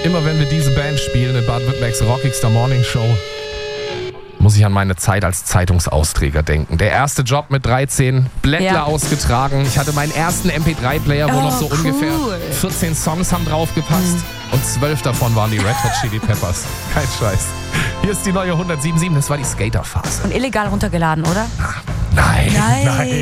Immer wenn wir diese Band spielen in Baden-Württembergs rockigster Morningshow, muss ich an meine Zeit als Zeitungsausträger denken. Der erste Job mit 13, Blättler ausgetragen. Ich hatte meinen ersten MP3-Player, wo noch so ungefähr 14 Songs haben draufgepasst. Und 12 davon waren die Red Hot Chili Peppers. Kein Scheiß. Hier ist die neue 107.7, das war die Skaterphase. Und illegal runtergeladen, oder? Nein.